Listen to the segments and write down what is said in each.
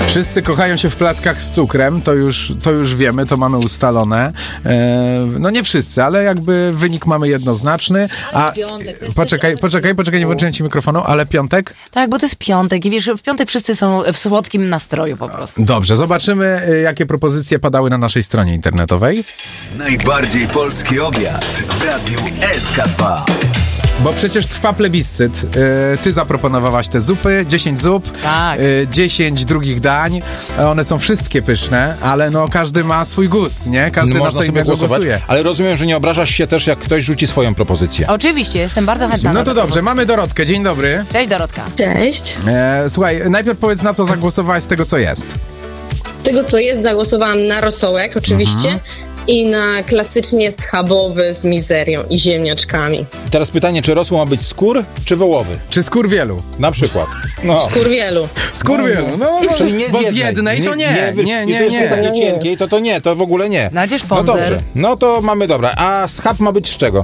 Wszyscy kochają się w plackach z cukrem, to już wiemy, to mamy ustalone. No nie wszyscy, ale jakby wynik mamy jednoznaczny. A poczekaj, nie włączyłem ci mikrofonu, ale piątek? Tak, bo to jest piątek i wiesz, w piątek wszyscy są w słodkim nastroju po prostu. Dobrze, zobaczymy, jakie propozycje padały na naszej stronie internetowej. Najbardziej polski obiad w Radiu SK2. Bo przecież trwa plebiscyt. Ty zaproponowałaś te zupy, 10 zup, Tak. 10 drugich dań. One są wszystkie pyszne, ale no każdy ma swój gust, nie? Każdy na można co sobie innego głosować, głosuje. ale rozumiem, że nie obrażasz się też, jak ktoś rzuci swoją propozycję. Oczywiście, jestem bardzo chętna. No na to tę dobrze, mamy Dorotkę, dzień dobry. propozycję. Cześć Dorotka. Cześć. Słuchaj, najpierw powiedz, na co zagłosowałaś z tego, co jest. Z tego co jest, zagłosowałam na rosołek oczywiście i na klasycznie schabowy z mizerią i ziemniaczkami. Teraz pytanie, czy rosół ma być skór, czy wołowy? Czy skurwielu? Na przykład. No. Kurwielu. Skurwielu, no Czyli nie bo z z jednej to nie. Jeśli jest takie cienkiej, to nie, to w ogóle nie. Znajdziesz No ponder. dobrze, no to mamy dobra. A schab ma być z czego?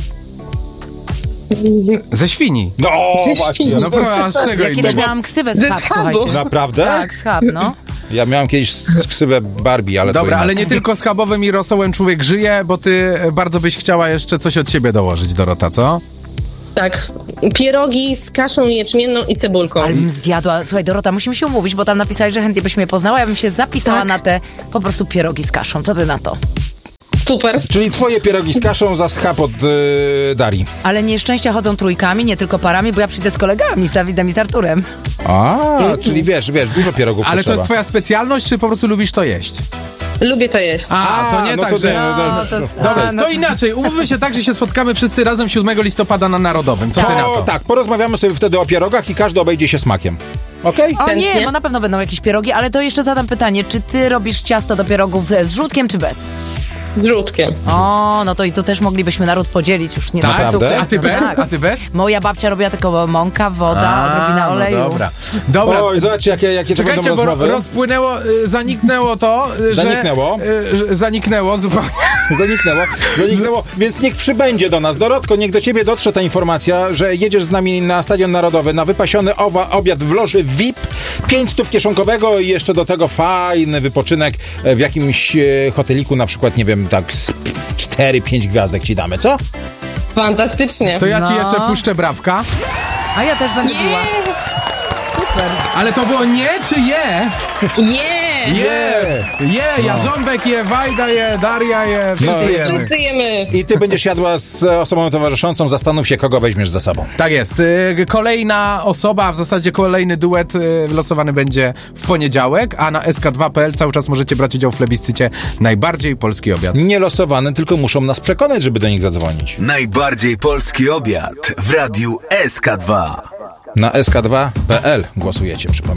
Ze świni. No właśnie. No a z czego Ja kiedyś innego? miałam ksywę Ze schab, schabu. słuchajcie. Naprawdę? Tak, schab, no. Ja miałem kiedyś ksywę Barbie, ale Dobra, to ale nie tylko schabowym i rosołem człowiek żyje, bo ty bardzo byś chciała jeszcze coś od siebie dołożyć, Dorota, co? Tak. Pierogi z kaszą jęczmienną i cebulką. Ale bym zjadła. Słuchaj, Dorota, musimy się umówić, bo tam napisałeś, że chętnie byś mnie poznała. Ja bym się zapisała Tak. na te po prostu pierogi z kaszą. Co ty na to? Super. Czyli twoje pierogi z kaszą za schab od Darii. Ale nieszczęścia chodzą trójkami, nie tylko parami, bo ja przyjdę z kolegami, z Dawidem i z Arturem. Czyli wiesz, dużo pierogów Ale to potrzeba. jest twoja specjalność, czy po prostu lubisz to jeść? Lubię to jeść. To nie no tak, to że... nie, no to- Dobra, to inaczej. Umówmy się tak, że się spotkamy wszyscy razem 7 listopada na Narodowym. Co ty na to? Tak, porozmawiamy sobie wtedy o pierogach i każdy obejdzie się smakiem. Okej? O nie, Chętnie. bo na pewno będą jakieś pierogi, ale to jeszcze zadam pytanie, czy ty robisz ciasto do pierogów z żółtkiem, czy bez? Z żółtkiem. O, no to i tu też moglibyśmy naród podzielić już nie Tak? na cukier. A ty bez? Tak. A ty bez? Moja babcia robiła tylko mąka, woda, odrobina oleju. No dobra. Oj, zobaczcie, jakie to Czekajcie, będą bo rozmowy. rozpłynęło, zaniknęło to, Zaniknęło? że... Zaniknęło zupełnie. Zaniknęło, więc niech przybędzie do nas. Dorotko, niech do ciebie dotrze ta informacja, że jedziesz z nami na Stadion Narodowy, na wypasiony obiad w loży VIP, 500 kieszonkowego i jeszcze do tego fajny wypoczynek w jakimś hoteliku, na przykład, nie wiem, tak z 4-5 gwiazdek ci damy, co? Fantastycznie. To ja ci No. jeszcze puszczę brawka. A ja też będę biła. Super. Ale to było nie czy je? Jarząbek je, Wajda je, Daria je, wszyscy jemy. Wszyscy jemy. I ty będziesz jadła z osobą towarzyszącą, zastanów się, kogo weźmiesz ze sobą. Tak jest. Kolejna osoba, a w zasadzie kolejny duet losowany będzie w poniedziałek, a na sk2.pl cały czas możecie brać udział w plebiscycie Najbardziej Polski Obiad. Nie losowane, tylko muszą nas przekonać, żeby do nich zadzwonić. Najbardziej polski obiad w Radiu SK2. Na sk2.pl głosujecie, przypomnę.